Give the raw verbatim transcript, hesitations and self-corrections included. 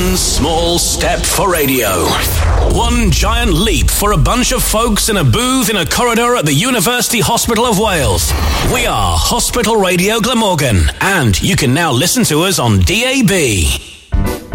One small step for radio. One giant leap for a bunch of folks in a booth in a corridor at the University Hospital of Wales. We are Hospital Radio Glamorgan, and you can now listen to us on D A B.